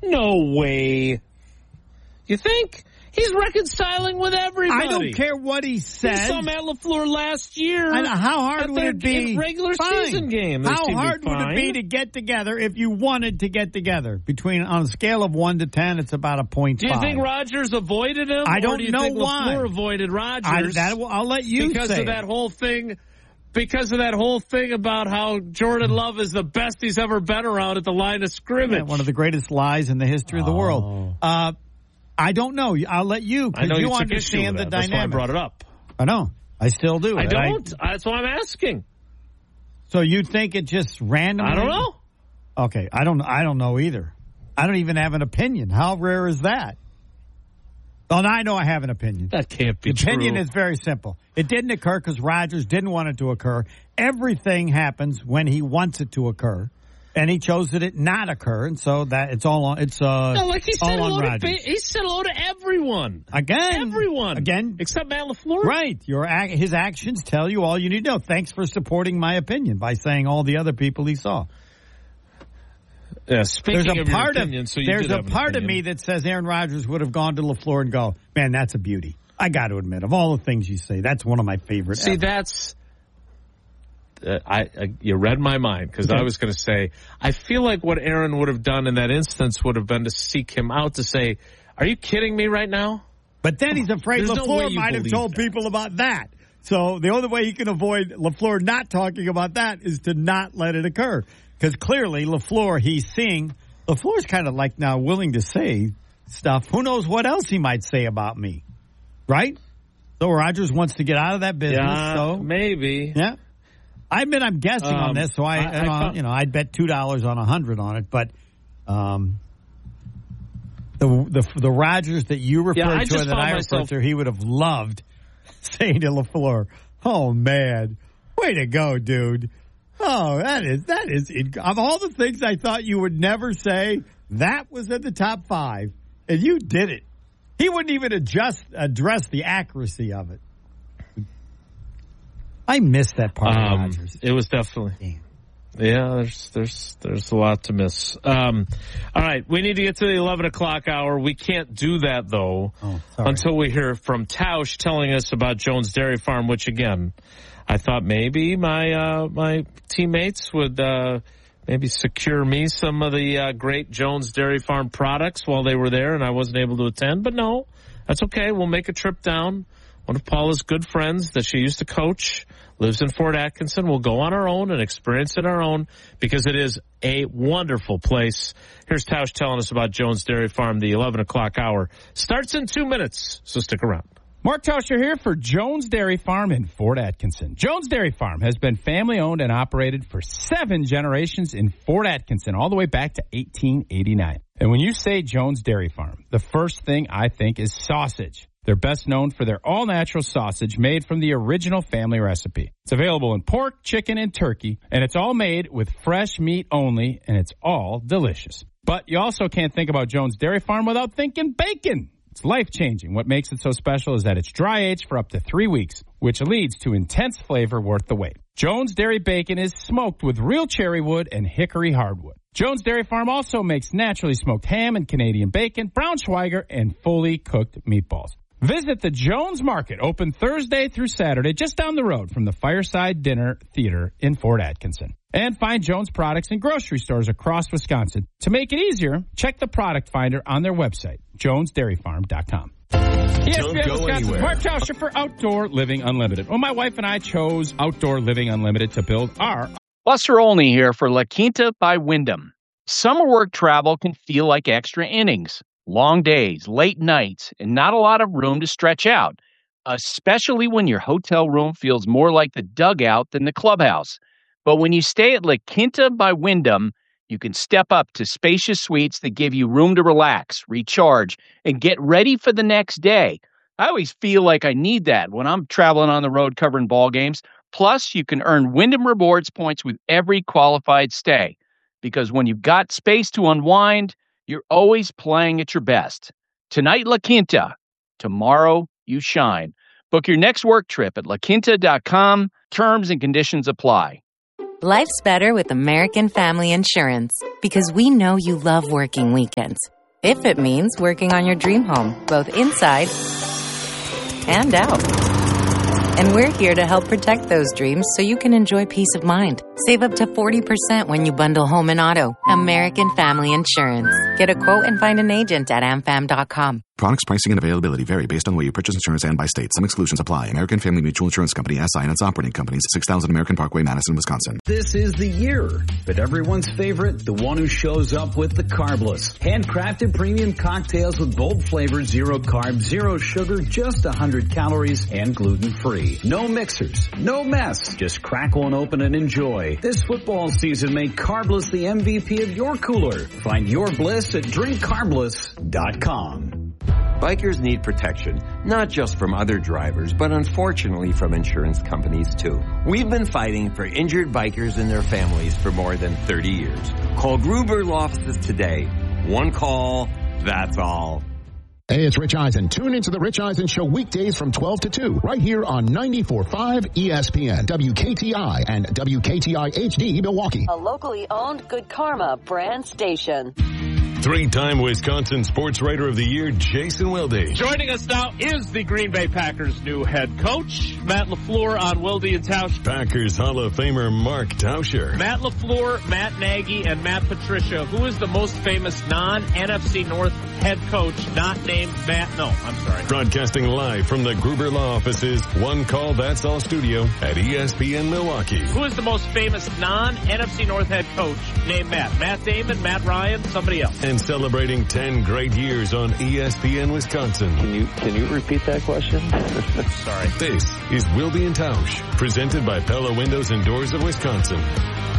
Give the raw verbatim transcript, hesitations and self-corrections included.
No way. You think? He's reconciling with everybody. I don't care what he says. He saw Matt LaFleur last year. I know, how hard would it be? Regular fine. season game. How hard would it be to get together if you wanted to get together? Between on a scale of one to ten, it's about a point five. Do you five. think Rodgers avoided him? I don't or do you know think why. LaFleur avoided Rodgers. I, that, I'll let you because say of that whole thing. Because of that whole thing about how Jordan Love is the best he's ever been around at the line of scrimmage. Yeah, one of the greatest lies in the history of the oh. world. Uh, I don't know. I'll let you, because you, you understand the that. dynamic. That's why I brought it up. I know. I still do. I don't. I, That's why I'm asking. So you think it just randomly? I don't know. Okay. I don't I don't know either. I don't even have an opinion. How rare is that? Oh, now I know I have an opinion. That can't be the true. Opinion is very simple. It didn't occur because Rodgers didn't want it to occur. Everything happens when he wants it to occur. And he chose that it not occur, and so that it's all on. It's uh, no, like he said all on hello Rodgers. To, he said hello to everyone. Again, everyone again, except Matt LaFleur. Right, your his actions tell you all you need to know. Thanks for supporting my opinion by saying all the other people he saw. Yeah, speaking there's a of part your opinion, of so you there's did a have an part opinion. of me that says Aaron Rodgers would have gone to LaFleur and go, man, that's a beauty. I got to admit, of all the things you say, that's one of my favorites. See, ever. that's. Uh, I, I you read my mind because okay. I was going to say I feel like what Aaron would have done in that instance would have been to seek him out to say, "Are you kidding me right now?" But then he's afraid There's LaFleur no might have told that. people about that. So the only way he can avoid LaFleur not talking about that is to not let it occur. Because clearly LaFleur, he's seeing LaFleur's kind of like now willing to say stuff. Who knows what else he might say about me, right? So Rodgers wants to get out of that business. Yeah, so maybe. Yeah. I admit I'm guessing um, on this, so I, I, I uh, you know, I'd bet two dollars on a hundred on it. But um, the the the Rodgers that you referred yeah, to and that I myself... referred to, he would have loved saying to LaFleur, "Oh man, way to go, dude! Oh, that is that is of all the things I thought you would never say, that was at the top five, and you did it." He wouldn't even adjust address the accuracy of it. I missed that part um, of Rodgers. It was definitely. Damn. Yeah, there's there's there's a lot to miss. Um, all right, we need to get to the eleven o'clock hour. We can't do that though oh, until we hear from Tausch telling us about Jones Dairy Farm. Which again, I thought maybe my uh, my teammates would uh, maybe secure me some of the uh, great Jones Dairy Farm products while they were there, and I wasn't able to attend. But no, that's okay. We'll make a trip down. One of Paula's good friends that she used to coach lives in Fort Atkinson. We'll go on our own and experience it our own because it is a wonderful place. Here's Tausch telling us about Jones Dairy Farm. The eleven o'clock hour starts in two minutes, so stick around. Mark Tauscher here for Jones Dairy Farm in Fort Atkinson. Jones Dairy Farm has been family-owned and operated for seven generations in Fort Atkinson, all the way back to eighteen eighty-nine. And when you say Jones Dairy Farm, the first thing I think is sausage. They're best known for their all-natural sausage made from the original family recipe. It's available in pork, chicken, and turkey, and it's all made with fresh meat only, and it's all delicious. But you also can't think about Jones Dairy Farm without thinking bacon. It's life-changing. What makes it so special is that it's dry-aged for up to three weeks, which leads to intense flavor worth the wait. Jones Dairy Bacon is smoked with real cherry wood and hickory hardwood. Jones Dairy Farm also makes naturally smoked ham and Canadian bacon, Braunschweiger, and fully cooked meatballs. Visit the Jones Market, open Thursday through Saturday, just down the road from the Fireside Dinner Theater in Fort Atkinson. And find Jones products in grocery stores across Wisconsin. To make it easier, check the product finder on their website, jones dairy farm dot com. E S P N Wisconsin, Mark Tauscher for Outdoor Living Unlimited. Well, my wife and I chose Outdoor Living Unlimited to build our... Buster Olney here for La Quinta by Wyndham. Summer work travel can feel like extra innings. Long days, late nights, and not a lot of room to stretch out, especially when your hotel room feels more like the dugout than the clubhouse. But when you stay at La Quinta by Wyndham, you can step up to spacious suites that give you room to relax, recharge, and get ready for the next day. I always feel like I need that when I'm traveling on the road covering ball games. Plus, you can earn Wyndham Rewards points with every qualified stay. Because when you've got space to unwind, you're always playing at your best. Tonight, La Quinta. Tomorrow, you shine. Book your next work trip at la quinta dot com. Terms and conditions apply. Life's better with American Family Insurance because we know you love working weekends if it means working on your dream home, both inside and out. And we're here to help protect those dreams so you can enjoy peace of mind. Save up to forty percent when you bundle home and auto. American Family Insurance. Get a quote and find an agent at a m fam dot com. Products, pricing, and availability vary based on the way you purchase insurance and by state. Some exclusions apply. American Family Mutual Insurance Company, S I and its operating companies, six thousand American Parkway, Madison, Wisconsin. This is the year, but everyone's favorite, the one who shows up with the Carbless. Handcrafted premium cocktails with bold flavors, zero carbs, zero sugar, just one hundred calories, and gluten-free. No mixers, no mess. Just crack one open and enjoy. This football season, make Carbless the M V P of your cooler. Find your bliss at drink carbless dot com. Bikers need protection, not just from other drivers, but unfortunately from insurance companies too. We've been fighting for injured bikers and their families for more than thirty years. Call Gruber Law Offices today. One call, that's all. Hey, it's Rich Eisen. Tune into the Rich Eisen Show weekdays from twelve to two, right here on ninety-four point five E S P N, W K T I, and W K T I H D Milwaukee. A locally owned Good Karma brand station. Three-time Wisconsin Sports Writer of the Year, Jason Wilde. Joining us now is the Green Bay Packers' new head coach, Matt LaFleur, on Wilde and Tausch. Packers Hall of Famer Mark Tauscher. Matt LaFleur, Matt Nagy, and Matt Patricia. Who is the most famous non-N F C North head coach not named Matt? No, I'm sorry. Broadcasting live from the Gruber Law Offices, One Call That's All studio at E S P N Milwaukee. Who is the most famous non-N F C North head coach named Matt? Matt Damon, Matt Ryan, somebody else. And celebrating ten great years on E S P N Wisconsin. Can you can you repeat that question? Sorry. This is Wilde and Tausch, presented by Pella Windows and Doors of Wisconsin.